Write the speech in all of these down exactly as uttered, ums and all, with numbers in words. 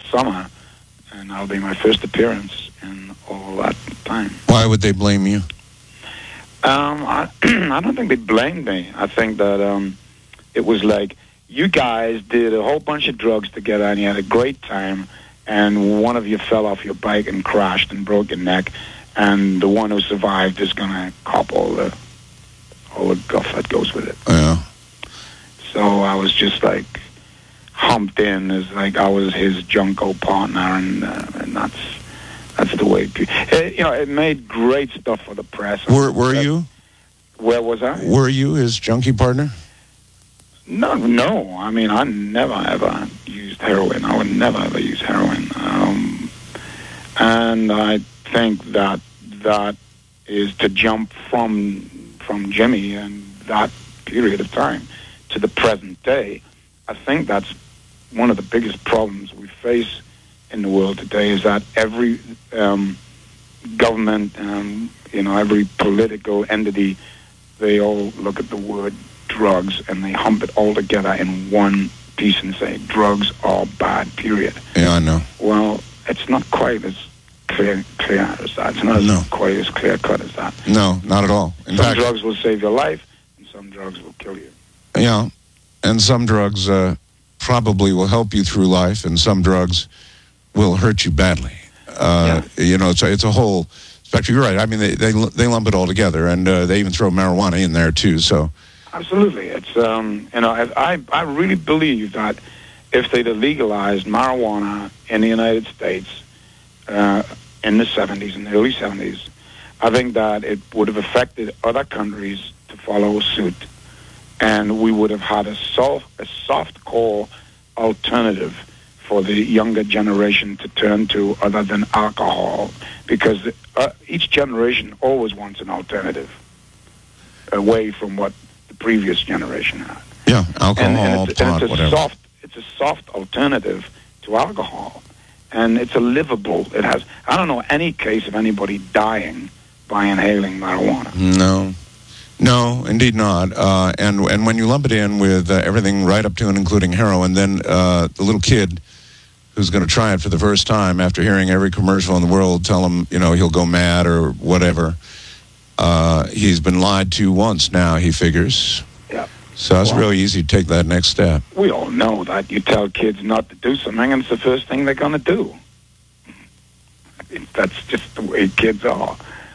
summer, and that'll be my first appearance in all that time. Why would they blame you? Um, I, I don't think they blamed me. I think that um, it was like, you guys did a whole bunch of drugs together and you had a great time, and one of you fell off your bike and crashed and broke your neck, and the one who survived is going to cop all the, all the guff that goes with it. Yeah. So I was just like humped in as like I was his Junko partner, and, uh, and that's that's the way. It, it, you know, it made great stuff for the press. Were Were you? Where was I? Were you his junkie partner? No, no. I mean, I never ever used heroin. I would never ever use heroin. Um, and I think that that is to jump from from Jimmy and that period of time to the present day. I think that's one of the biggest problems we face in the world today, is that every um, government, um, you know, every political entity, they all look at the word drugs and they hump it all together in one piece and say drugs are bad, period. Yeah, I know. Well, it's not quite as clear clear as that. It's not no. as quite as clear cut as that. No, not at all. In some fact, drugs will save your life, and some drugs will kill you. Yeah, and some drugs uh, probably will help you through life, and some drugs will hurt you badly. Uh, yeah. You know, it's a, it's a whole spectrum. You're right. I mean, they they, they lump it all together, and uh, they even throw marijuana in there too. So, absolutely, it's um, you know, I I really believe that if they'd have legalized marijuana in the United States uh, in the seventies, in the early seventies, I think that it would have affected other countries to follow suit, and we would have had a soft a soft core alternative for the younger generation to turn to other than alcohol, because uh, each generation always wants an alternative away from what the previous generation had. Yeah, alcohol, and, and it's, pot, and it's a whatever. soft, it's a soft alternative to alcohol, and it's a livable. It has. I don't know any case of anybody dying by inhaling marijuana. No. No, indeed not. Uh, and and when you lump it in with uh, everything right up to and including heroin, then uh, the little kid who's going to try it for the first time after hearing every commercial in the world tell him, you know, he'll go mad or whatever, uh, he's been lied to once now, he figures. Yeah. So it's well, really easy to take that next step. We all know that you tell kids not to do something, and it's the first thing they're going to do. I mean, that's just the way kids are.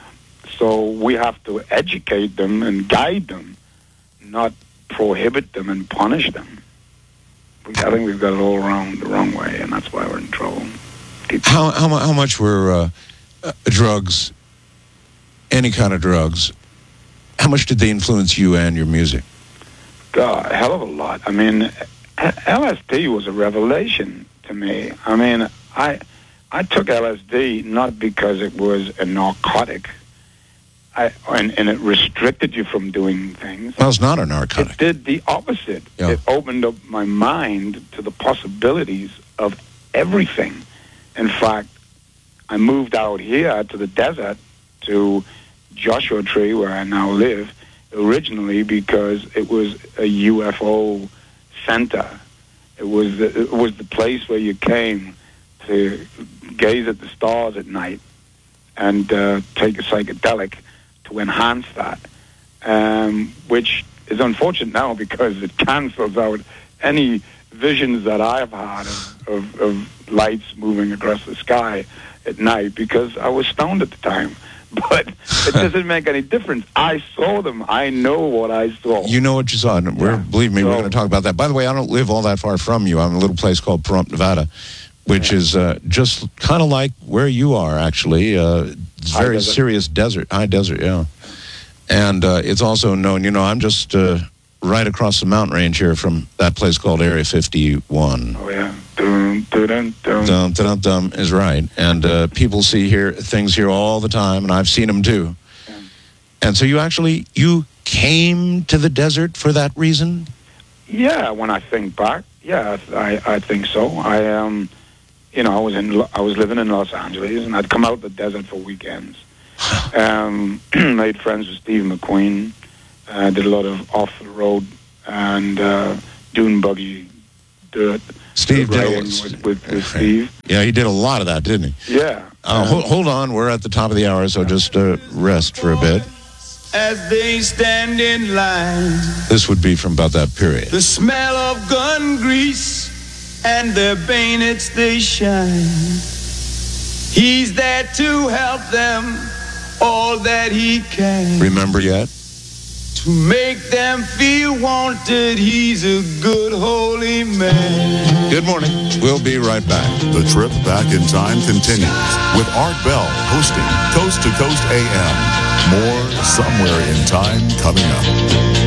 So we have to educate them and guide them, not prohibit them and punish them. We, I think we've got it all around the wrong way, and that's why we're in trouble. People, how, how, how much were uh, uh, drugs, any kind of drugs, how much did they influence you and your music? God, a hell of a lot. I mean, L S D was a revelation to me. I mean, I I took L S D not because it was a narcotic, I, and, and it restricted you from doing things. Well, it's not a narcotic. It did the opposite. Yeah. It opened up my mind to the possibilities of everything. In fact, I moved out here to the desert, to Joshua Tree, where I now live, originally because it was a U F O center. It was the, it was the place where you came to gaze at the stars at night and uh, take a psychedelic to enhance that, um, which is unfortunate now because it cancels out any visions that I've had of, of, of lights moving across the sky at night, because I was stoned at the time. But it doesn't make any difference. I saw them. I know what I saw. You know what you saw. And we're, Yeah. believe me, So- we're going to talk about that. By the way, I don't live all that far from you. I'm in a little place called Pahrump, Nevada, which Yeah. is uh, just kind of like where you are, actually. Uh, it's High very desert. serious desert, high desert, yeah. And uh, it's also known, you know, I'm just uh, right across the mountain range here from that place called Area fifty-one. Oh, yeah. Dun, dun, dun, dun. Dum, dum, dum is right. And uh, people see here things here all the time, and I've seen them too. Yeah. And so you actually, you came to the desert for that reason? Yeah, when I think back, yeah, I, I think so. I um, you know, I was in I was living in Los Angeles, and I'd come out the desert for weekends. um, made friends with Steve McQueen. Uh, did a lot of off the road and uh, dune buggy dirt Steve did a, writing with, with, with Steve. Yeah, he did a lot of that, didn't he? Yeah. Uh, hold, hold on, we're at the top of the hour, so just uh, rest for a bit. As they stand in line, This would be from about that period. the smell of gun grease and their bayonets they shine. He's there to help them all that he can. Remember yet? To make them feel wanted, he's a good holy man. Good morning. We'll be right back. The trip back in time continues with Art Bell hosting Coast to Coast A M. More Somewhere in Time coming up.